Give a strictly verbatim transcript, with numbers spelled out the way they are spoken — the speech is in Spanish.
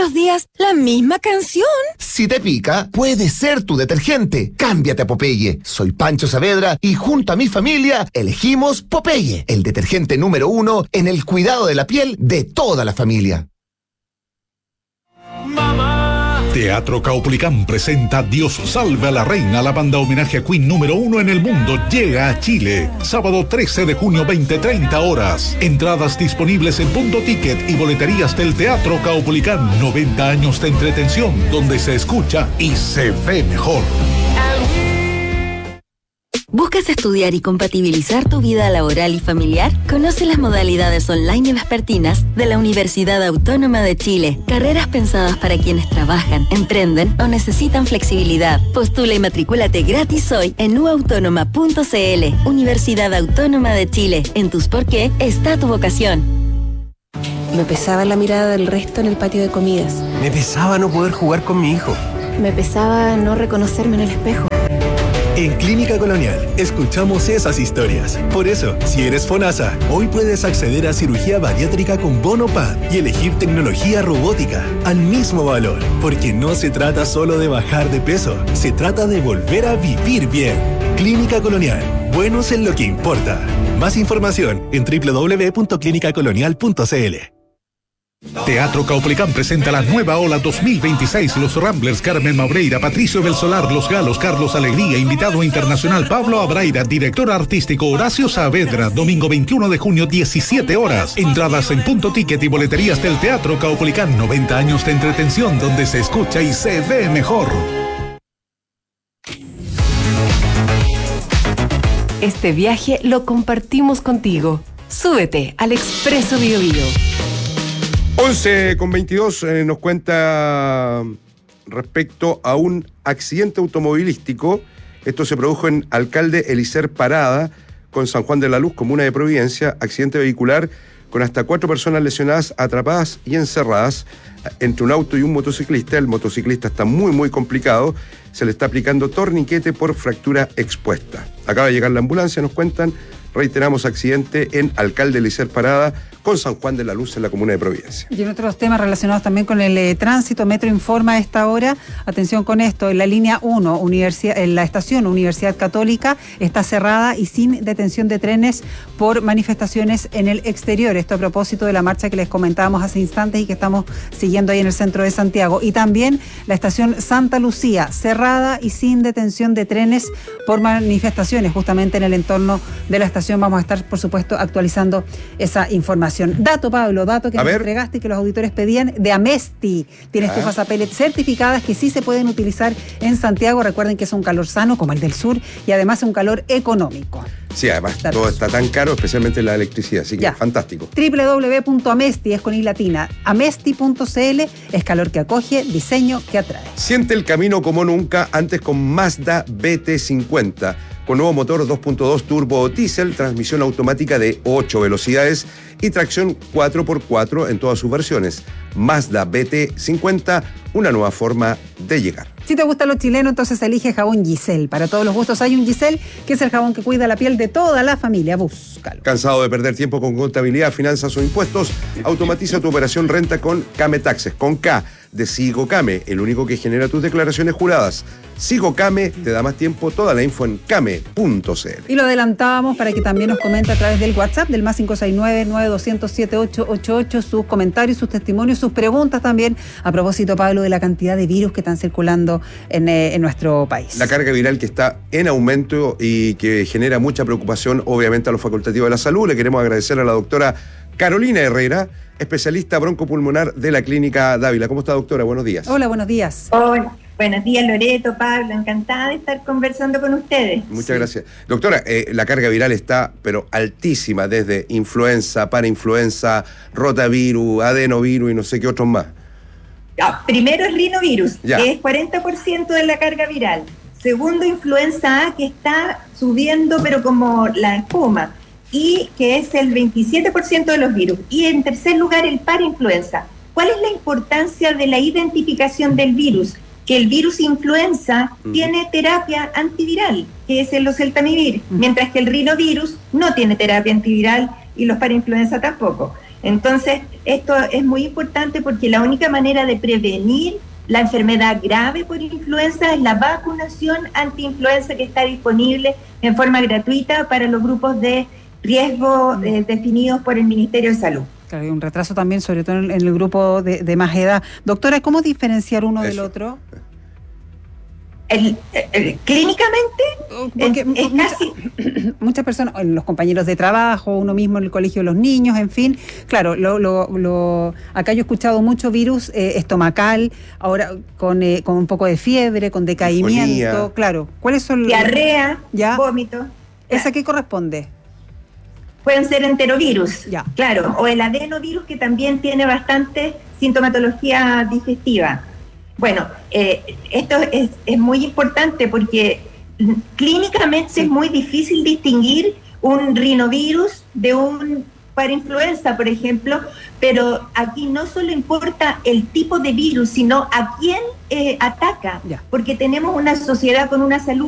los días la misma canción. Si te pica, puede ser tu detergente. Cámbiate a Popeye. Soy Pancho Saavedra y junto a mi familia elegimos Popeye, el detergente número uno en el cuidado de la piel de toda la familia. Teatro Caupolicán presenta Dios salve a la reina. La banda homenaje a Queen número uno en el mundo llega a Chile. Sábado trece de junio, veinte treinta horas. Entradas disponibles en Punto Ticket y boleterías del Teatro Caupolicán. noventa años de entretención donde se escucha y se ve mejor. ¿Buscas estudiar y compatibilizar tu vida laboral y familiar? Conoce las modalidades online y vespertinas de la Universidad Autónoma de Chile. Carreras pensadas para quienes trabajan, emprenden o necesitan flexibilidad. Postula y matricúlate gratis hoy en u autónoma punto c l. Universidad Autónoma de Chile. En tus por qué está tu vocación. Me pesaba la mirada del resto en el patio de comidas. Me pesaba no poder jugar con mi hijo. Me pesaba no reconocerme en el espejo. En Clínica Colonial escuchamos esas historias. Por eso, si eres FONASA, hoy puedes acceder a cirugía bariátrica con bono P A D y elegir tecnología robótica al mismo valor. Porque no se trata solo de bajar de peso, se trata de volver a vivir bien. Clínica Colonial, buenos en lo que importa. Más información en doble u doble u doble u punto clínica colonial punto c l. Teatro Caupolicán presenta la nueva ola dos mil veintiséis. Los Ramblers, Carmen Maureira, Patricio del Solar, Los Galos, Carlos Alegría, invitado internacional Pablo Abraira, director artístico Horacio Saavedra, domingo veintiuno de junio, diecisiete horas. Entradas en Punto Ticket y boleterías del Teatro Caupolicán. noventa años de entretención donde se escucha y se ve mejor. Este viaje lo compartimos contigo. Súbete al Expreso Bio Bio. once con veintidós eh, nos cuenta respecto a un accidente automovilístico. Esto se produjo en Alcalde Elícer Parada, con San Juan de la Luz, comuna de Providencia. Accidente vehicular con hasta cuatro personas lesionadas, atrapadas y encerradas entre un auto y un motociclista. El motociclista está muy, muy complicado. Se le está aplicando torniquete por fractura expuesta. Acaba de llegar la ambulancia, nos cuentan. Reiteramos, accidente en Alcalde Elícer Parada con San Juan de la Luz en la comuna de Providencia. Y en otros temas relacionados también con el eh, tránsito, Metro informa a esta hora, atención con esto, en la línea uno, universidad, en la estación Universidad Católica está cerrada y sin detención de trenes por manifestaciones en el exterior. Esto a propósito de la marcha que les comentábamos hace instantes y que estamos siguiendo ahí en el centro de Santiago. Y también la estación Santa Lucía, cerrada y sin detención de trenes por manifestaciones justamente en el entorno de la estación. Vamos a estar, por supuesto, actualizando esa información. Dato, Pablo, dato que a nos ver. entregaste y que los auditores pedían de Amesti. Tiene Ah. estufas a pellet certificadas que sí se pueden utilizar en Santiago. Recuerden que es un calor sano como el del sur y además es un calor económico. Sí, además Datos. todo está tan caro, especialmente la electricidad, así que Ya. fantástico. doble u doble u doble u punto amesti es con i latina. amesti punto c l es calor que acoge, diseño que atrae. Siente el camino como nunca antes con Mazda B T cincuenta. Con nuevo motor dos punto dos turbo diésel, transmisión automática de ocho velocidades y tracción cuatro por cuatro en todas sus versiones. Mazda B T cincuenta, una nueva forma de llegar. Si te gusta lo chileno, entonces elige jabón Giselle. Para todos los gustos hay un Giselle, que es el jabón que cuida la piel de toda la familia. Búscalo. ¿Cansado de perder tiempo con contabilidad, finanzas o impuestos? Automatiza tu operación renta con Came Taxes, con K de Sigo Came, el único que genera tus declaraciones juradas. Sigo Came te da más tiempo, toda la info en came punto c l. Y lo adelantábamos para que también nos comente a través del WhatsApp del más cinco seis nueve, nueve dos cero cero, siete ocho ocho ocho sus comentarios, sus testimonios, sus preguntas también a propósito, Pablo, de la cantidad de virus que están circulando en, eh, en nuestro país. La carga viral que está en aumento y que genera mucha preocupación, obviamente, a los facultativos de la salud. Le queremos agradecer a la doctora Carolina Herrera, especialista broncopulmonar de la Clínica Dávila. ¿Cómo está, doctora? Buenos días. Hola, buenos días. Hola, buenos días, Loreto, Pablo, encantada de estar conversando con ustedes. Muchas Sí. gracias. Doctora, eh, la carga viral está, pero altísima, desde influenza, parainfluenza, rotavirus, adenovirus y no sé qué otros más. Ah, primero el rinovirus, Ya. que es cuarenta por ciento de la carga viral. Segundo, influenza A, que está subiendo, pero como la espuma, y que es el veintisiete por ciento de los virus. Y en tercer lugar, el parainfluenza. ¿Cuál es la importancia de la identificación del virus? Que el virus influenza Ujú. tiene terapia antiviral, que es el oseltamivir, Ujú. mientras que el rinovirus no tiene terapia antiviral y los parainfluenza tampoco. Entonces, esto es muy importante porque la única manera de prevenir la enfermedad grave por influenza es la vacunación antiinfluenza que está disponible en forma gratuita para los grupos de riesgo eh, definidos por el Ministerio de Salud. Claro, hay un retraso también, sobre todo en el grupo de, de más edad. Doctora, ¿cómo diferenciar uno Eso. del otro? El, el, clínicamente Porque es, es mucha, casi... muchas personas, los compañeros de trabajo, uno mismo en el colegio de los niños, en fin, claro, lo, lo, lo, acá yo he escuchado mucho virus eh, estomacal, ahora con, eh, con un poco de fiebre, con decaimiento, Sinfonía. claro. ¿Cuáles son? Diarrea, ¿Ya? vómito. ¿Esa qué corresponde? Pueden ser enterovirus, Ya. claro, o el adenovirus que también tiene bastante sintomatología digestiva. Bueno, eh, esto es, es muy importante porque clínicamente sí. es muy difícil distinguir un rinovirus de un parainfluenza, por ejemplo, pero aquí no solo importa el tipo de virus, sino a quién eh, ataca, Ya. porque tenemos una sociedad con una salud